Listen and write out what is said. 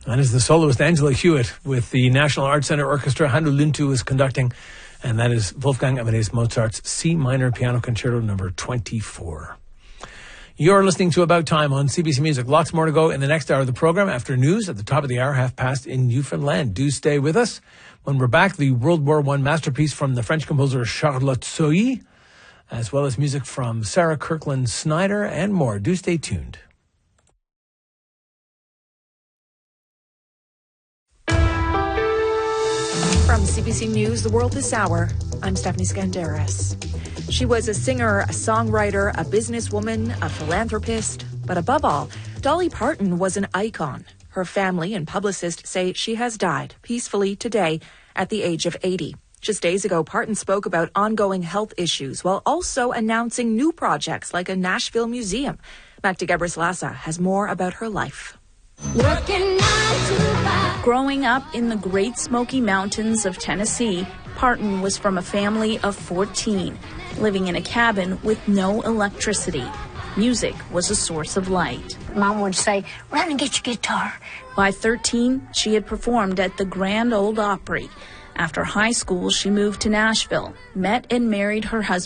That is the soloist Angela Hewitt with the National Arts Centre Orchestra. Hannu Lintu is conducting, and that is Wolfgang Amadeus Mozart's C minor piano concerto number 24. You're listening to About Time on CBC Music. Lots more to go in the next hour of the program. After news at the top of the hour, 5:30 in Newfoundland. Do stay with us. When we're back, the World War I masterpiece from the French composer Charlotte Sohi, as well as music from Sarah Kirkland Snyder and more. Do stay tuned. From CBC News, The World This Hour, I'm Stephanie Skandaris. She was a singer, a songwriter, a businesswoman, a philanthropist, but above all, Dolly Parton was an icon. Her family and publicist say she has died peacefully today at the age of 80. Just days ago, Parton spoke about ongoing health issues while also announcing new projects like a Nashville museum. Magda Gebrselassie has more about her life. Growing up in the Great Smoky Mountains of Tennessee, Parton was from a family of 14, living in a cabin with no electricity. Music was a source of light. Mom would say, "Run and get your guitar." By 13, she had performed at the Grand Ole Opry. After high school, she moved to Nashville, met and married her husband